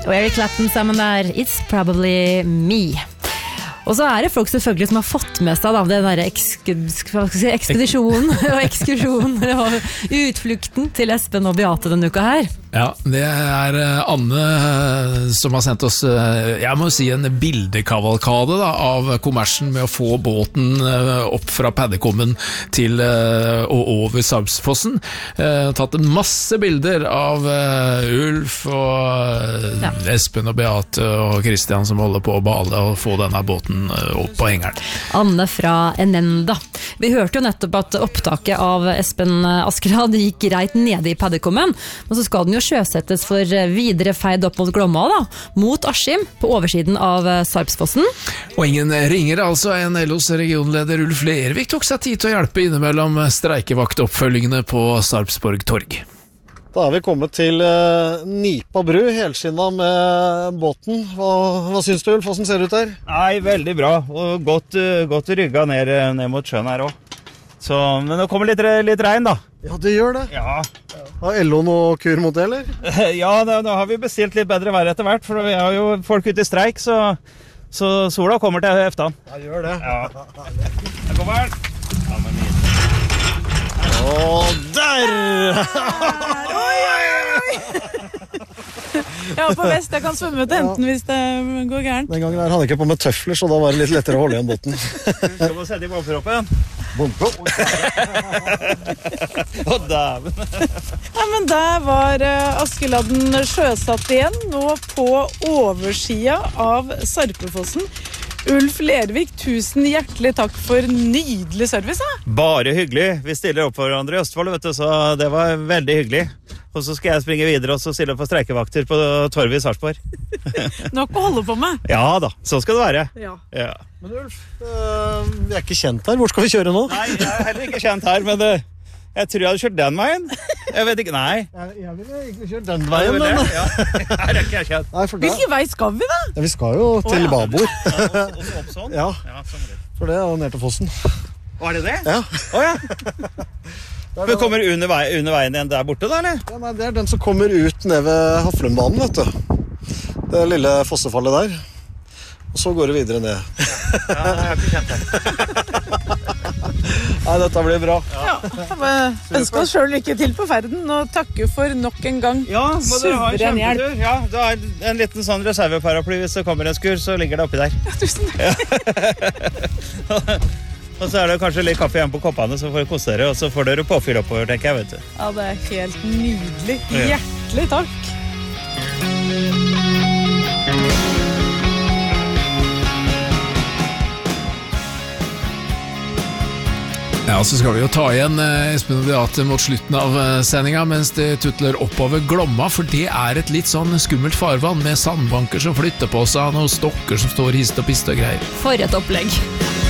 Og Eric Clapton sammen der, It's Probably Me. Og så det folk selvfølgelig som har fått med seg den der ekspedisjonen og ekskursjonen og utflukten til Espen og Beate denne uka her. Ja, det Anne som har sendt oss, jeg må si en bildekavalkade da, av kommersen med å få båten opp fra Paddekommen til og over Sarpsfossen. Tatt en masse bilder av Ulf og Espen og Beate og Christian som holder på å bale og få denne båten opp på hengeren. Anne fra Enenda. Vi hørte jo nettopp at opptaket av Espen Askerad gikk greit nede i Paddekommen, men så skal den jo sjøsettes for videre feid opp mot Glomma da, mot Askim på oversiden av Sarpsfossen. Og ingen ringer altså en LOs regionleder Ulf Lervik tok seg tid til å hjelpe innimellom streikevaktoppfølgingene på Sarpsborg Torg. Da vi kommet til Nipa bru, helskinna med båten. Hva synes du, Ulf? Hvordan ser det ut der? Nei, veldig bra, og godt rygga ned mot sjøen her også. Så, men det kommer litt regn da. Ja, det gjør det. Ja. Har LO noe kur mot det, eller? Ja, da har vi bestilt litt bedre vær etter hvert, for vi har jo folk ute i streik, så sola kommer til eftan. Ja, gjør det. Ja. Jeg kommer her. Ja, men mye. Der! Ja, på vest, jeg kan svømme til enten hvis det går gærent. Den gangen hadde jeg ikke på med tøfler, så da var det litt lettere å holde igjen båten. Skal vi sette i bomproppen? Bompropp? Å, dæven. Ja, men der var Askeladden sjøsatt igjen, nå på oversida av Sarpefossen. Ulf Lervik, tusen hjertelig takk for nydelig service. Bare hyggelig. Vi stiller opp for hverandre i Østfold, vet du, så det var veldig hyggelig. Og så skal jeg springe videre og så stille opp for streikevakter på Torvet i Sarpsborg. Nok å holde på med. Ja da, så skal det være. Ja. Men Ulf, vi ikke kjent her. Hvor skal vi kjøre nå? Nei, jeg heller ikke kjent her, men jeg tror jeg hadde kjørt den veien. Jeg vet ikke, nei. Jeg ville egentlig kjørt den veien, men... Ja, her ikke jeg kjent. Hvilken vei skal vi da? Ja, vi skal jo til Babord. Ja, og så opp sånn? Ja, sånn for det jo ned til Fossen. Var det det? Ja. Åja. Men kommer under veien igjen der borte da, eller? Ja, nei, det den som kommer ut ned ved Haflundbanen, vet du. Det lille fossefallet der. Og så går det videre ned. Ja, jeg har ikke kjent det. Nei, dette blir bra. Ja, jeg ønsker oss selv lykke til på ferden, og takke for nok en gang suveren hjelp. Ja, du har en liten sånn reserveparaply hvis det kommer en skur, så ligger det oppi der. Ja, tusen takk. Og så det kanskje litt kaffe igjen på koppene, så får dere kose dere, og så får dere påfyll oppover, tenker jeg, vet du. Ja, det helt nydelig. Hjertelig takk. Ja, så skal vi jo ta igjen Espen og Beate mot slutten av sendinga mens de tutler oppover Glomma, for det et litt sånn skummelt farvann med sandbanker som flytter på seg, og stokker som står hist og pist og greier. For et opplegg.